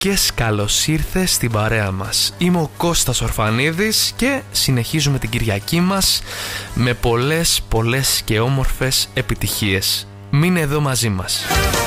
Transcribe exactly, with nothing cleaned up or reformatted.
και καλώς ήρθες στην παρέα μας. Είμαι ο Κώστας Ορφανίδης και συνεχίζουμε την Κυριακή μας με πολλές πολλές και όμορφες επιτυχίες. Μείνε εδώ μαζί μας.